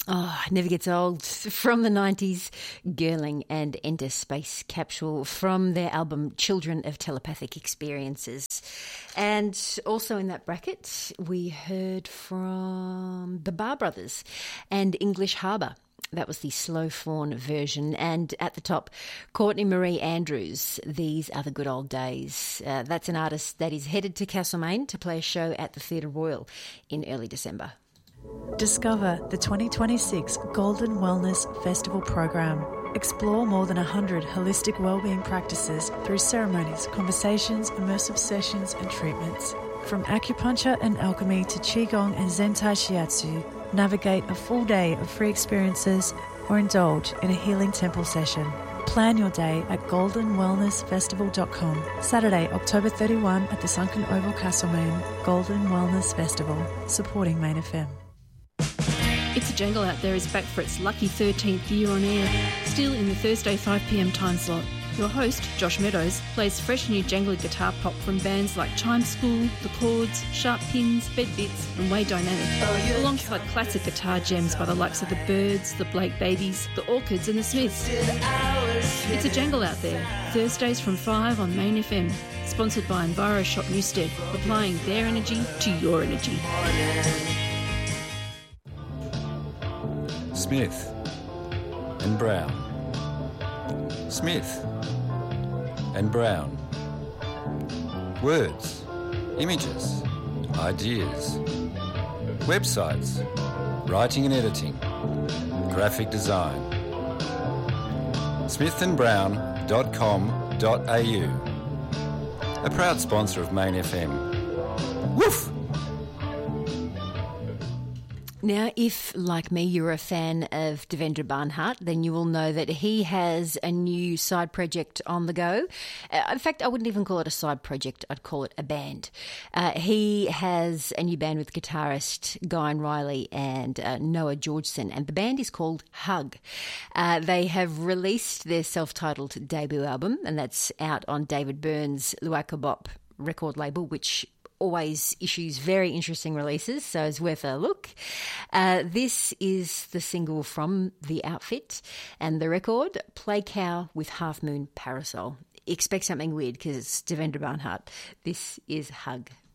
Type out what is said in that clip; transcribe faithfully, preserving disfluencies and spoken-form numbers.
Oh, it never gets old. From the nineties, Girling and Enter Space Capsule from their album Children of Telepathic Experiences. And also in that bracket, we heard from the Bar Brothers and English Harbour. That was the slow fawn version. And at the top, Courtney Marie Andrews, These Are the Good Old Days. Uh, that's an artist that is headed to Castlemaine to play a show at the Theatre Royal in early December. Discover the twenty twenty-six Golden Wellness Festival program. Explore more than one hundred holistic wellbeing practices through ceremonies, conversations, immersive sessions and treatments. From acupuncture and alchemy to Qigong and Zentai Shiatsu, navigate a full day of free experiences or indulge in a healing temple session. Plan your day at golden wellness festival dot com. Saturday, October thirty-first at the Sunken Oval, Castlemaine. Golden Wellness Festival, supporting Main F M. It's a Jangle Out There is back for its lucky thirteenth year on air, still in the Thursday five p m time slot. Your host, Josh Meadows, plays fresh new jangly guitar pop from bands like Chime School, The Chords, Sharp Pins, Bed Bits and Way Dynamic, alongside classic guitar gems by the likes of the Byrds, the Blake Babies, the Orchids and the Smiths. It's a Jangle Out There, Thursdays from five on Main F M, sponsored by Enviro Shop Newstead, applying their energy to your energy. Smith and Brown. Smith and Brown. Words, images, ideas, websites, writing and editing, graphic design. smith and brown dot com dot a u. A proud sponsor of Main F M. Woof! Now, if, like me, you're a fan of Devendra Barnhart, then you will know that he has a new side project on the go. Uh, in fact, I wouldn't even call it a side project. I'd call it a band. Uh, he has a new band with guitarist Guyan Riley and uh, Noah Georgeson, and the band is called Hug. Uh, they have released their self-titled debut album, and that's out on David Byrne's Luaka Bop record label, which always issues very interesting releases, so it's worth a look. Uh, this is the single from the outfit and the record, Play Cow with Half Moon Parasol. Expect something weird because it's Devendra Barnhart. This is Hug.